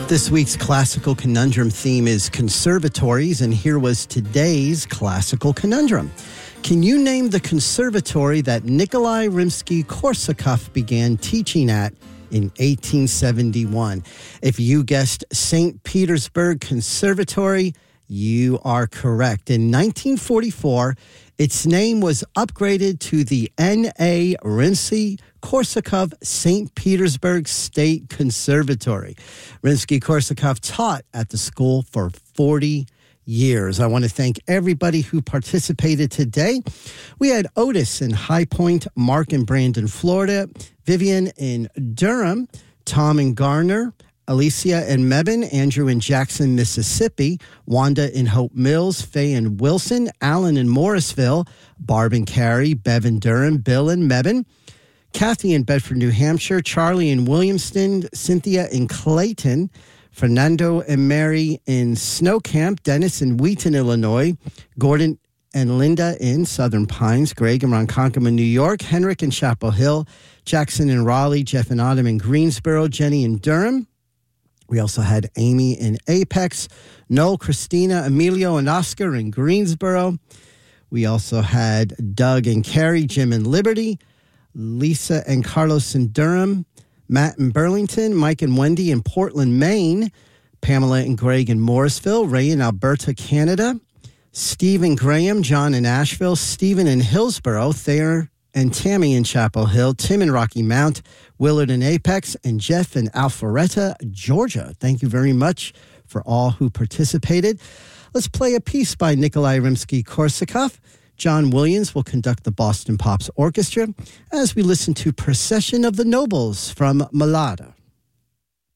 This week's Classical Conundrum theme is conservatories, and here was today's Classical Conundrum. Can you name the conservatory that Nikolai Rimsky-Korsakov began teaching at in 1871? If you guessed St. Petersburg Conservatory, you are correct. In 1944, its name was upgraded to the N.A. Rimsky-Korsakov St. Petersburg State Conservatory. Rimsky-Korsakov taught at the school for 40 years. I want to thank everybody who participated today. We had Otis in High Point, Mark in Brandon, Florida, Vivian in Durham, Tom in Garner, Alicia in Mebane, Andrew in Jackson, Mississippi, Wanda in Hope Mills, Faye in Wilson, Alan in Morrisville, Barb in Cary, Bev in Durham, Bill in Mebane, Kathy in Bedford, New Hampshire, Charlie in Williamston, Cynthia in Clayton, Fernando and Mary in Snow Camp, Dennis in Wheaton, Illinois, Gordon and Linda in Southern Pines, Greg in Ronkonkoma, New York, Henrik in Chapel Hill, Jackson in Raleigh, Jeff and Autumn in Greensboro, Jenny in Durham. We also had Amy in Apex, Noel, Christina, Emilio, and Oscar in Greensboro. We also had Doug and Carrie, Jim in Liberty, Lisa and Carlos in Durham, Matt in Burlington, Mike and Wendy in Portland, Maine, Pamela and Greg in Morrisville, Ray in Alberta, Canada, Steve and Graham, John in Asheville, Stephen in Hillsborough, Thayer and Tammy in Chapel Hill, Tim in Rocky Mount, Willard in Apex, and Jeff in Alpharetta, Georgia. Thank you very much for all who participated. Let's play a piece by Nikolai Rimsky-Korsakov. John Williams will conduct the Boston Pops Orchestra as we listen to Procession of the Nobles from Malada.